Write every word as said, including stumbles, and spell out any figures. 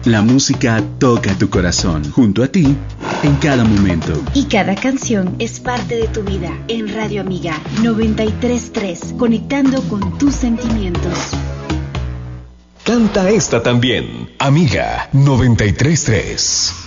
La música toca tu corazón, junto a ti, en cada momento. Y cada canción es parte de tu vida. En Radio Amiga noventa y tres punto tres, conectando con tus sentimientos. Canta esta también, Amiga noventa y tres punto tres.